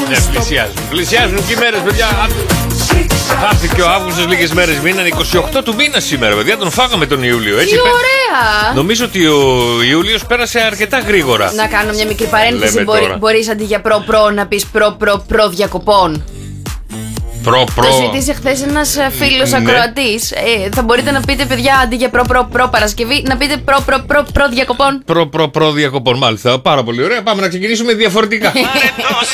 Ναι, πλησιάζουν και οι μέρες, παιδιά. Θα έρθει και ο Αύγουστος λίγες μέρες μείναν. 28 του μήνα σήμερα, παιδιά. Τον φάγαμε τον Ιούλιο. Έτσι, τι ωραία! νομίζω ότι ο Ιούλιος πέρασε αρκετά γρήγορα. Να κάνω μια μικρή παρένθεση. Μπορείς αντί για προ να πεις προ διακοπών. Το ζήτησε χθες ένας φίλος ακροατής. Θα μπορείτε να πείτε, παιδιά, αντί για προ Παρασκευή, να πείτε προ διακοπών. Προ διακοπών, μάλιστα. Πάρα πολύ ωραία. Πάμε να ξεκινήσουμε διαφορετικά.